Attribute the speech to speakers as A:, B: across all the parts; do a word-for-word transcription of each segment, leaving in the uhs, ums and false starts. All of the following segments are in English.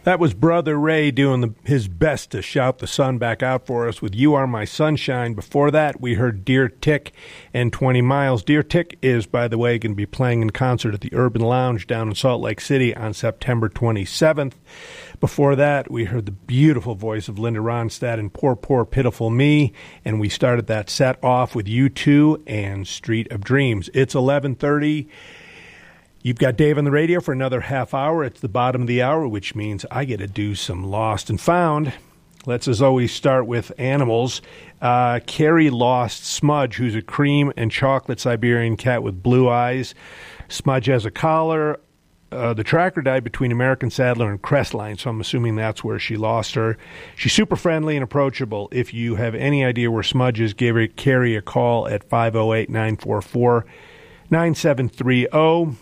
A: That was Brother Ray doing the, his best to shout the sun back out for us with You Are My Sunshine. Before that, we heard Deer Tick and twenty miles. Deer Tick is, by the way, going to be playing in concert at the Urban Lounge down in Salt Lake City on September twenty-seventh. Before that, we heard the beautiful voice of Linda Ronstadt and Poor, Poor, Pitiful Me, and we started that set off with U two and Street of Dreams. It's eleven thirty. You've got Dave on the radio for another half hour. It's the bottom of the hour, which means I get to do some Lost and Found. Let's, as always, start with animals. Uh, Carrie lost Smudge, who's a cream and chocolate Siberian cat with blue eyes. Smudge has a collar. Uh, the tracker died between American Saddler and Crestline, so I'm assuming that's where she lost her. She's super friendly and approachable. If you have any idea where Smudge is, give her, Carrie a call at five oh eight, nine four four, nine seven three oh.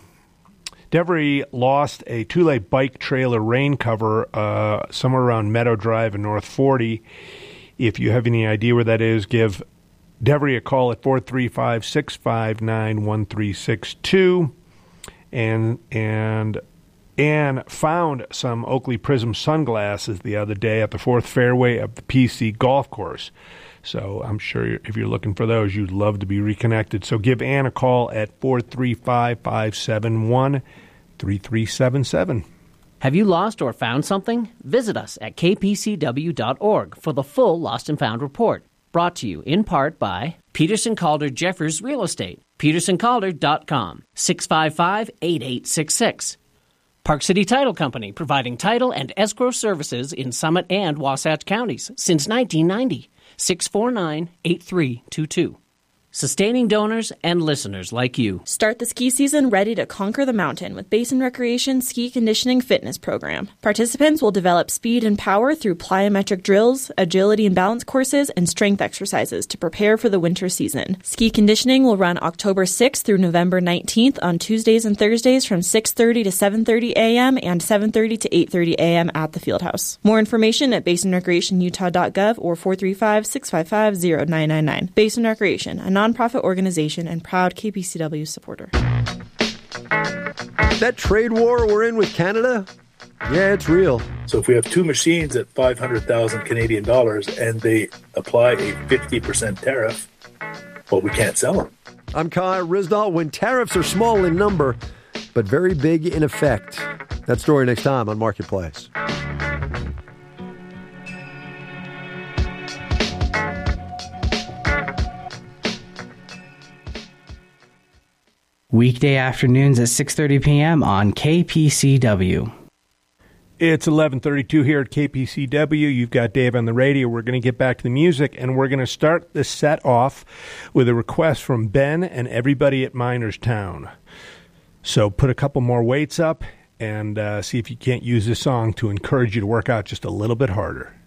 A: Devery lost a Thule bike trailer rain cover uh, somewhere around Meadow Drive and North forty. If you have any idea where that is, give Devery a call at four three five, six five nine, one three six two. And and Anne found some Oakley Prism sunglasses the other day at the fourth fairway of the P C golf course. So I'm sure if you're looking for those, you'd love to be reconnected. So give Ann a call at four three five, five seven one, three three seven seven.
B: Have you lost or found something? Visit us at k p c w dot org for the full Lost and Found report. Brought to you in part by Peterson Calder Jeffers Real Estate, peterson calder dot com, six five five, eight eight six six. Park City Title Company, providing title and escrow services in Summit and Wasatch counties since nineteen ninety. six four nine, eight three two two. Sustaining donors and listeners like you.
C: Start the ski season ready to conquer the mountain with Basin Recreation Ski Conditioning Fitness Program. Participants will develop speed and power through plyometric drills, agility and balance courses, and strength exercises to prepare for the winter season. Ski conditioning will run October sixth through November nineteenth on Tuesdays and Thursdays from six thirty to seven thirty a.m. and seven thirty to eight thirty a.m. at the Fieldhouse. More information at basin recreation utah dot gov or four three five, six five five, zero nine nine nine. Basin Recreation, a nonprofit organization and proud K P C W supporter.
D: That trade war we're in with Canada, yeah, it's real.
E: So if we have two machines at five hundred thousand Canadian dollars and they apply a fifty percent tariff, well, we can't sell them.
D: I'm Kyle Rizdal. When tariffs are small in number, but very big in effect. That story next time on Marketplace.
F: Weekday afternoons at six thirty p.m. on K P C W.
A: It's eleven thirty-two here at K P C W. You've got Dave on the radio. We're going to get back to the music, and we're going to start the set off with a request from Ben and everybody at Minerstown. So put a couple more weights up and uh, see if you can't use this song to encourage you to work out just a little bit harder.